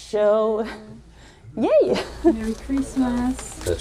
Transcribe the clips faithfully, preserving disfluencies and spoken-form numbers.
show. Yay! Merry Christmas.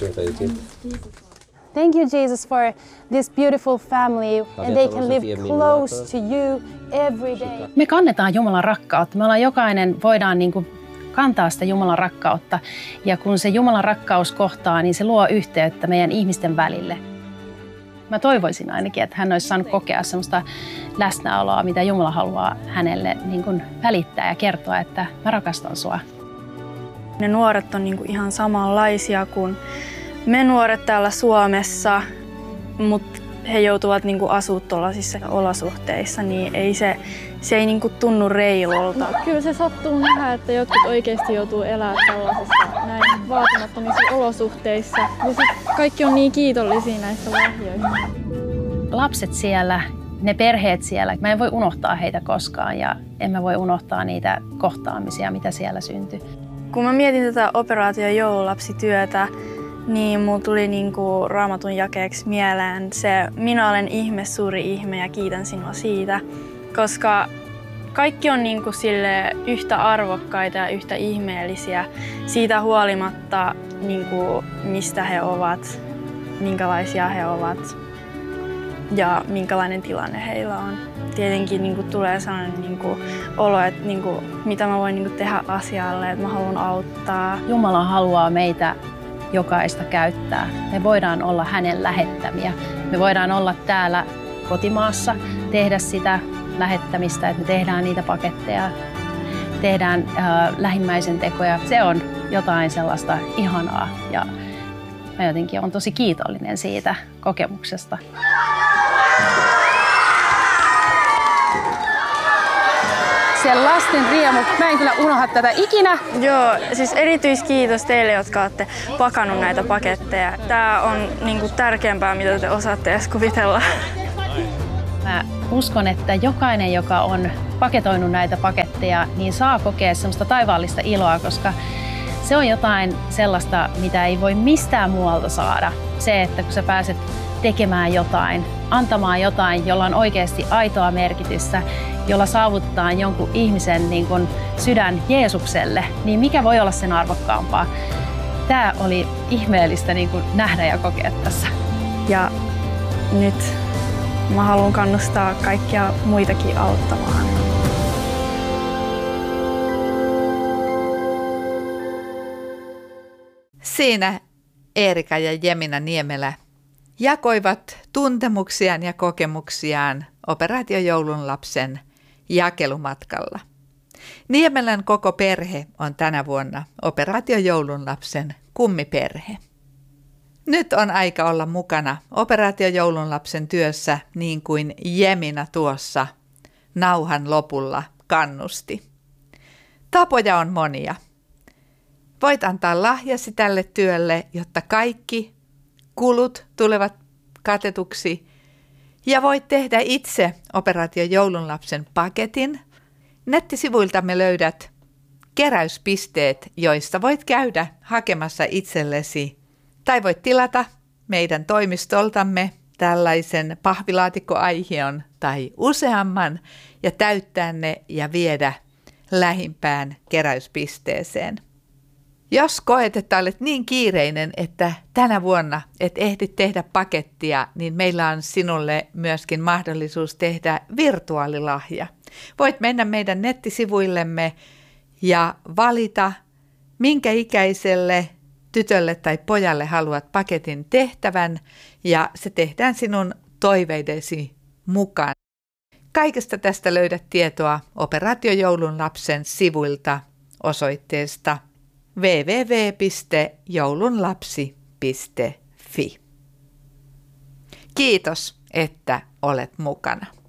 Thank you, Jesus, for this beautiful family, and they can live close to you every day. Me kannetaan Jumalan rakkautta. Me ollaan jokainen, voidaan niin kuin kantaa sitä Jumalan rakkautta. Ja kun se Jumalan rakkaus kohtaa, niin se luo yhteyttä meidän ihmisten välille. Mä toivoisin ainakin, että hän olisi saanut kokea sellaista läsnäoloa, mitä Jumala haluaa hänelle niin kuin välittää ja kertoa, että mä rakastan sua. Ne nuoret on niin kuin ihan samanlaisia kuin me nuoret täällä Suomessa, mutta he joutuvat niin kuin asumaan tuollaisissa olosuhteissa, niin ei se, se ei niin kuin tunnu reilulta. Kyllä se sattuu nähdä, että jotkut oikeasti joutuu elämään tällaisissa näin vaatimattomissa olosuhteissa. Ja sit kaikki on niin kiitollisia näistä lahjoista. Lapset siellä, ne perheet siellä, mä en voi unohtaa heitä koskaan ja en mä voi unohtaa niitä kohtaamisia, mitä siellä syntyi. Kun mä mietin tätä operaatio joululapsityötä, niin mulla tuli niinku Raamatun jakeeksi mieleen se minä olen ihme, suuri ihme ja kiitän sinua siitä, koska kaikki on niinku sille yhtä arvokkaita ja yhtä ihmeellisiä siitä huolimatta, niinku, mistä he ovat, minkälaisia he ovat ja minkälainen tilanne heillä on. Tietenkin niinku tulee sellainen niinku olo, että niinku, mitä mä voin niinku tehdä asialle, että mä haluan auttaa. Jumala haluaa meitä jokaista käyttää. Me voidaan olla hänen lähettämiä. Me voidaan olla täällä kotimaassa, tehdä sitä lähettämistä, että me tehdään niitä paketteja, tehdään äh, lähimmäisen tekoja. Se on jotain sellaista ihanaa ja mä jotenkin olen tosi kiitollinen siitä kokemuksesta. Siellä lasten riemu. Mä en kyllä unohda tätä ikinä. Joo, siis erityiskiitos teille, jotka olette pakannut näitä paketteja. Tää on niinku tärkeämpää, mitä te osaatte edes kuvitella. Mä uskon, että jokainen, joka on paketoinut näitä paketteja, niin saa kokea semmoista taivaallista iloa, koska se on jotain sellaista, mitä ei voi mistään muualta saada. Se, että kun sä pääset tekemään jotain, antamaan jotain, jolla on oikeasti aitoa merkitystä, jolla saavuttaa jonkun ihmisen niin kuin sydän Jeesukselle, niin mikä voi olla sen arvokkaampaa? Tämä oli ihmeellistä niin kuin nähdä ja kokea tässä. Ja nyt mä haluan kannustaa kaikkia muitakin auttamaan. Siinä Eerika ja Jemina Niemelä jakoivat tuntemuksiaan ja kokemuksiaan Operaatio Joulunlapsen jakelumatkalla. Niemelän koko perhe on tänä vuonna Operaatio Joulunlapsen kummiperhe. Nyt on aika olla mukana Operaatio Joulunlapsen työssä niin kuin Jemina tuossa nauhan lopulla kannusti. Tapoja on monia. Voit antaa lahjasi tälle työlle, jotta kaikki kulut tulevat katetuksi. Ja voit tehdä itse Operaatio Joulunlapsen paketin. Nettisivuiltamme löydät keräyspisteet, joista voit käydä hakemassa itsellesi. Tai voit tilata meidän toimistoltamme tällaisen pahvilaatikkoaihion tai useamman ja täyttää ne ja viedä lähimpään keräyspisteeseen. Jos koet, että olet niin kiireinen, että tänä vuonna et ehdi tehdä pakettia, niin meillä on sinulle myöskin mahdollisuus tehdä virtuaalilahja. Voit mennä meidän nettisivuillemme ja valita, minkä ikäiselle tytölle tai pojalle haluat paketin tehtävän, ja se tehdään sinun toiveidesi mukaan. Kaikesta tästä löydät tietoa Operaatio Joulunlapsen sivuilta osoitteesta double-u double-u double-u piste joulunlapsi piste fi. Kiitos, että olet mukana.